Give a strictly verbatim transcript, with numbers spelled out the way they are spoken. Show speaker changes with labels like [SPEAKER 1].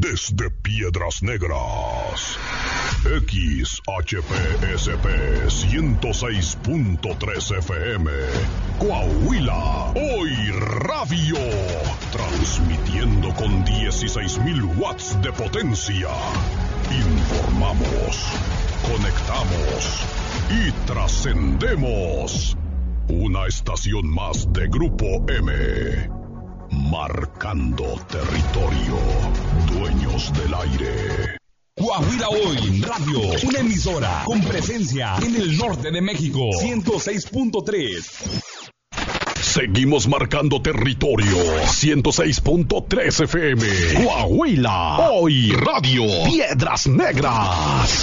[SPEAKER 1] desde Piedras Negras. X H P S P ciento seis punto tres F M, Coahuila, Hoy Radio, transmitiendo con dieciséis mil watts de potencia. Informamos, conectamos y trascendemos. Una estación más de Grupo M, marcando territorio, dueños del aire.
[SPEAKER 2] Coahuila Hoy Radio, una emisora con presencia en el norte de México. ciento seis punto tres.
[SPEAKER 1] Seguimos marcando territorio. ciento seis punto tres F M. Coahuila Hoy Radio. Piedras Negras.